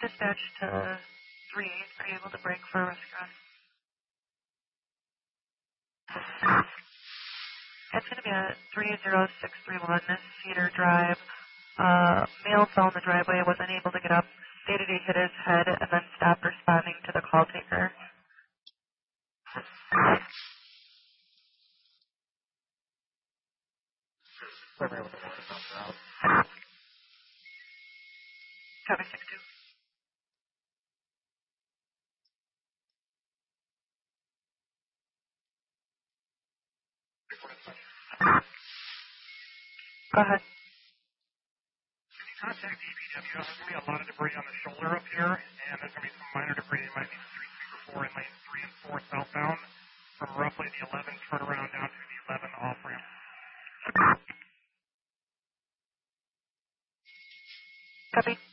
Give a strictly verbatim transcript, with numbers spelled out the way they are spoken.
Dispatch to three eight, are you able to break for risk cross? It's going to be a three zero six three one Cedar Drive. Uh, male fell in the driveway, was unable to get up, stated he hit his head, and then stopped responding to the call taker. Copy six two. Go ahead. Contact D P W. There's going to be a lot of debris on the shoulder up here, and there's going to be some minor debris. It might be street sweeper four in lanes three and four southbound from roughly the eleven turnaround down to the eleven off ramp. Copy.